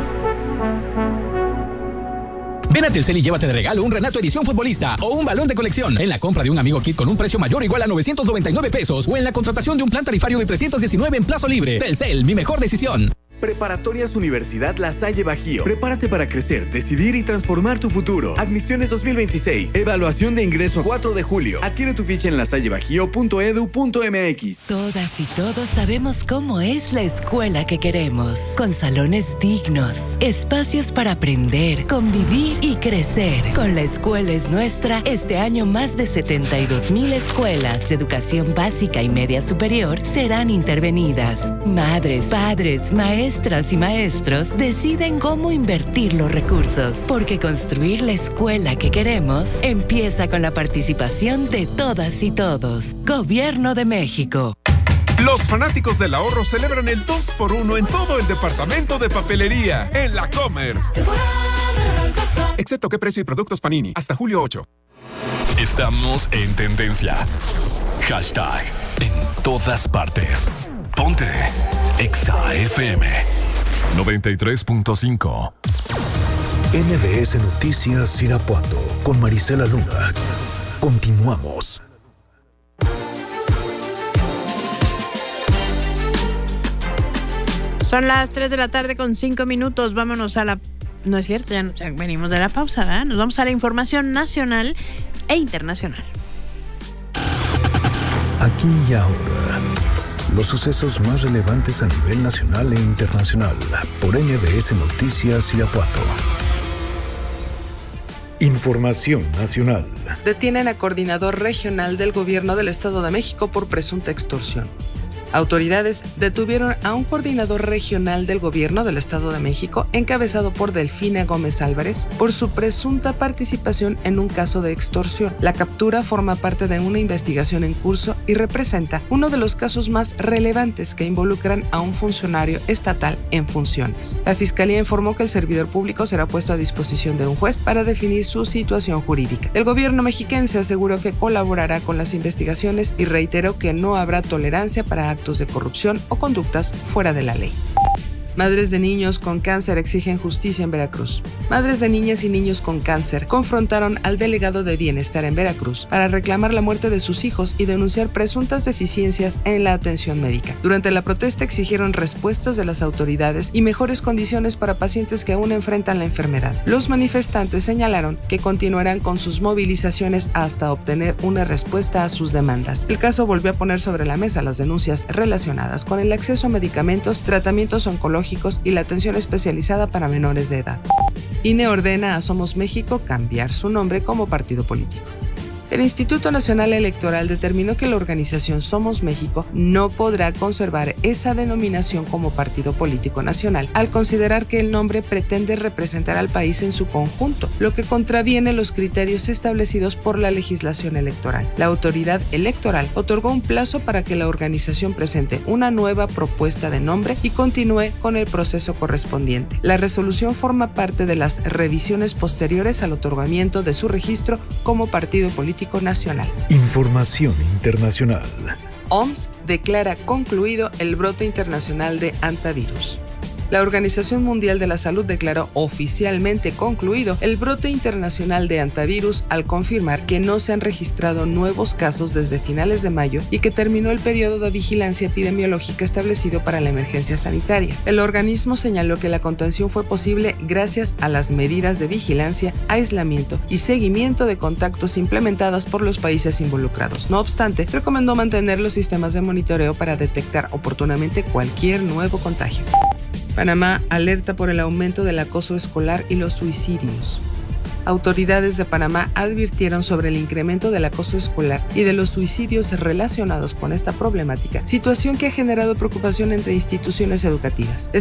Ven a Telcel y llévate de regalo un Renato Edición Futbolista o un balón de colección en la compra de un Amigo Kit con un precio mayor o igual a 999 pesos o en la contratación de un plan tarifario de 319 en plazo libre. Telcel, mi mejor decisión. Preparatorias Universidad La Salle Bajío. Prepárate para crecer, decidir y transformar tu futuro. Admisiones 2026. Evaluación de ingreso 4 de julio. Adquiere tu ficha en lasallebajío.edu.mx. Todas y todos sabemos cómo es la escuela que queremos. Con salones dignos, espacios para aprender, convivir y crecer. Con La Escuela es Nuestra, este año más de 72,000 escuelas de educación básica y media superior serán intervenidas. Madres, padres, maestras y maestros deciden cómo invertir los recursos, porque construir la escuela que queremos empieza con la participación de todas y todos. Gobierno de México. Los fanáticos del ahorro celebran el 2x1 en todo el departamento de papelería en La Comer. Excepto qué precio y productos Panini, hasta julio 8. Estamos en tendencia. Hashtag en todas partes. Ponte XAFM 93.5. MBS Noticias Irapuato con Marisela Luna. Continuamos. Son las 3 de la tarde con 5 minutos. Vámonos a la... No es cierto, ya venimos de la pausa, ¿verdad? Nos vamos a la información nacional e internacional. Aquí y ahora, los sucesos más relevantes a nivel nacional e internacional por MBS Noticias Irapuato. Información nacional. Detienen a coordinador regional del gobierno del Estado de México por presunta extorsión. Autoridades detuvieron a un coordinador regional del gobierno del Estado de México, encabezado por Delfina Gómez Álvarez, por su presunta participación en un caso de extorsión. La captura forma parte de una investigación en curso y representa uno de los casos más relevantes que involucran a un funcionario estatal en funciones. La Fiscalía informó que el servidor público será puesto a disposición de un juez para definir su situación jurídica. El gobierno mexiquense aseguró que colaborará con las investigaciones y reiteró que no habrá tolerancia para actos de corrupción o conductas fuera de la ley. Madres de niños con cáncer exigen justicia en Veracruz. Madres de niñas y niños con cáncer confrontaron al delegado de Bienestar en Veracruz para reclamar la muerte de sus hijos y denunciar presuntas deficiencias en la atención médica. Durante la protesta exigieron respuestas de las autoridades y mejores condiciones para pacientes que aún enfrentan la enfermedad. Los manifestantes señalaron que continuarán con sus movilizaciones hasta obtener una respuesta a sus demandas. El caso volvió a poner sobre la mesa las denuncias relacionadas con el acceso a medicamentos, tratamientos oncológicos y la atención especializada para menores de edad. INE ordena a Somos México cambiar su nombre como partido político. El Instituto Nacional Electoral determinó que la organización Somos México no podrá conservar esa denominación como partido político nacional, al considerar que el nombre pretende representar al país en su conjunto, lo que contraviene los criterios establecidos por la legislación electoral. La autoridad electoral otorgó un plazo para que la organización presente una nueva propuesta de nombre y continúe con el proceso correspondiente. La resolución forma parte de las revisiones posteriores al otorgamiento de su registro como partido político nacional. Información internacional. OMS declara concluido el brote internacional de hantavirus. La Organización Mundial de la Salud declaró oficialmente concluido el brote internacional de hantavirus al confirmar que no se han registrado nuevos casos desde finales de mayo y que terminó el periodo de vigilancia epidemiológica establecido para la emergencia sanitaria. El organismo señaló que la contención fue posible gracias a las medidas de vigilancia, aislamiento y seguimiento de contactos implementadas por los países involucrados. No obstante, recomendó mantener los sistemas de monitoreo para detectar oportunamente cualquier nuevo contagio. Panamá alerta por el aumento del acoso escolar y los suicidios. Autoridades de Panamá advirtieron sobre el incremento del acoso escolar y de los suicidios relacionados con esta problemática, situación que ha generado preocupación entre instituciones educativas.